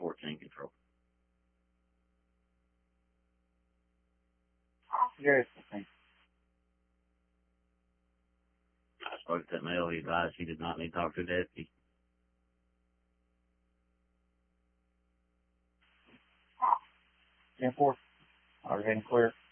14 control. Yes. I spoke to that male. He advised he did not need to talk to a deputy. 10-4. Already clear.